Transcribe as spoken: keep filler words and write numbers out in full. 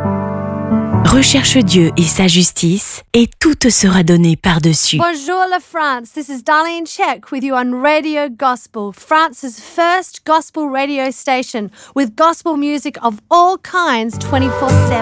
Recherche Dieu et sa justice, et tout te sera donné par-dessus. Bonjour la France, this is Darlene Check with you on Radio Gospel, France's first gospel radio station with gospel music of all kinds twenty-four seven.